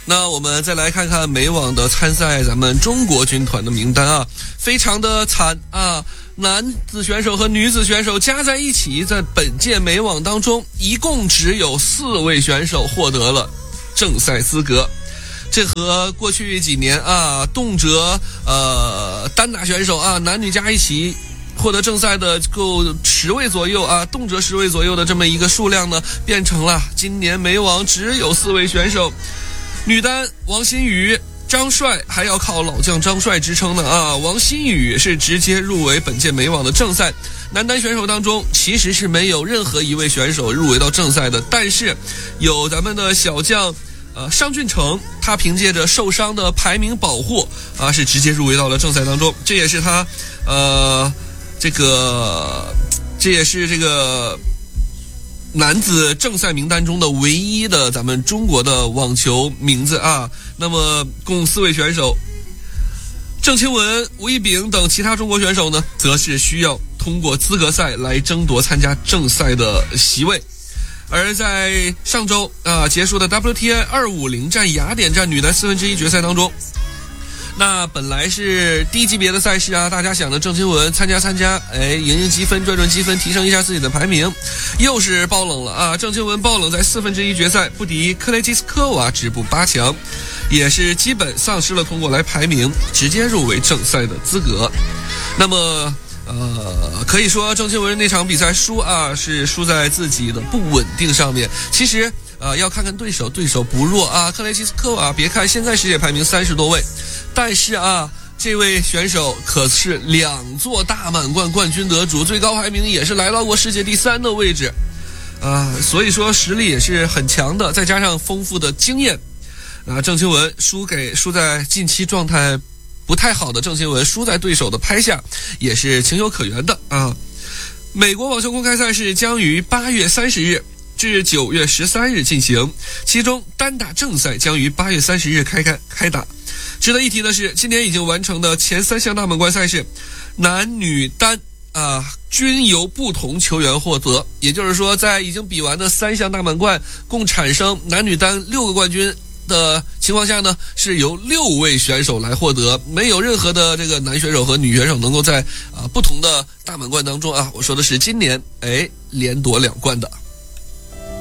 那我们再来看看美网的参赛咱们中国军团的名单啊，非常的惨啊！男子选手和女子选手加在一起，在本届美网当中，一共只有4位选手获得了正赛资格。这和过去几年啊，动辄单打选手啊，男女加一起获得正赛的够10位左右啊，动辄10位左右的这么一个数量呢，变成了今年美网只有4位选手。女单王欣雨、张帅还要靠老将张帅支撑呢啊！王欣雨是直接入围本届美网的正赛。男单选手当中其实是没有任何一位选手入围到正赛的，但是有咱们的小将尚俊成，他凭借着受伤的排名保护啊，是直接入围到了正赛当中。这也是他这个男子正赛名单中的唯一的咱们中国的网球名字啊。那么共4位选手，郑钦文、吴一丙等其他中国选手呢，则是需要通过资格赛来争夺参加正赛的席位。而在上周结束的 WTA 250站雅典站女单1/4决赛当中，那本来是低级别的赛事啊，大家想着郑钦文参加，赢积分，赚积分，提升一下自己的排名，又是爆冷了啊！郑钦文爆冷在1/4决赛不敌克雷基斯科娃，止步8强，也是基本丧失了通过来排名，直接入围正赛的资格。那么可以说郑钦文那场比赛输啊，是输在自己的不稳定上面。其实要看看对手不弱啊，克雷基斯科娃别看现在世界排名30多位，但是啊，这位选手可是2座大满贯冠军得主，最高排名也是来到过世界第3的位置所以说实力也是很强的，再加上丰富的经验郑钦文输在近期状态不太好的郑钦文，输在对手的拍下，也是情有可原的啊。美国网球公开赛事将于8月30日至9月13日进行，其中单打正赛将于8月30日开打。值得一提的是，今年已经完成的前3项大满贯赛事，男女单均由不同球员获得，也就是说，在已经比完的3项大满贯共产生男女单6个冠军的情况下呢，是由6位选手来获得，没有任何的这个男选手和女选手能够在不同的大满贯当中我说的是今年连夺2冠的。